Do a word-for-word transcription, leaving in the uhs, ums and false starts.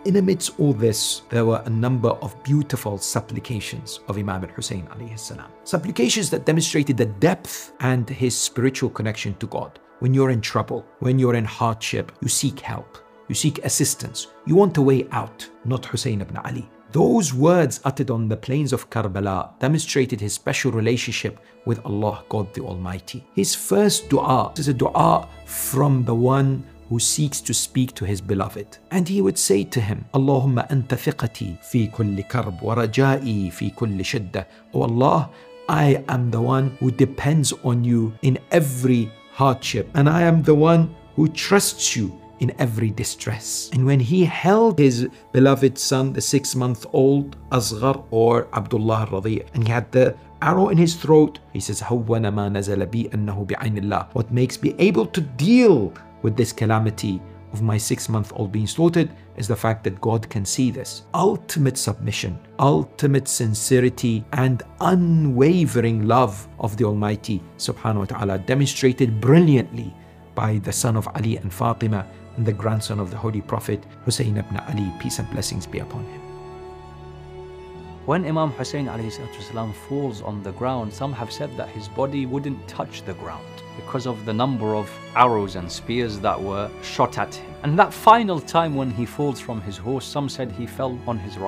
In amidst all this, there were a number of beautiful supplications of Imam al-Hussein alayhi salam. Supplications that demonstrated the depth and his spiritual connection to God. When you're in trouble, when you're in hardship, you seek help, you seek assistance, you want a way out, not Hussein ibn Ali. Those words uttered on the plains of Karbala demonstrated his special relationship with Allah, God the Almighty. His first dua is a dua from the one who seeks to speak to his beloved. And he would say to him, Allahumma anta thiqati fi kulli karb wa raja'i fi kulli shidda. Oh Allah, I am the one who depends on you in every hardship, and I am the one who trusts you in every distress. And when he held his beloved son, the six-month-old Asghar, or Abdullah al-Radi', and he had the arrow in his throat, he says, Hawwana ma nazala bi annahu bi'aynillah. What makes me able to deal with this calamity of my six-month-old being slaughtered is the fact that God can see this. Ultimate submission, ultimate sincerity, and unwavering love of the Almighty subhanahu wa ta'ala, demonstrated brilliantly by the son of Ali and Fatima and the grandson of the Holy Prophet, Hussein ibn Ali, peace and blessings be upon him. When Imam Hussein ﷺ falls on the ground, some have said that his body wouldn't touch the ground because of the number of arrows and spears that were shot at him. And that final time when he falls from his horse, some said he fell on his right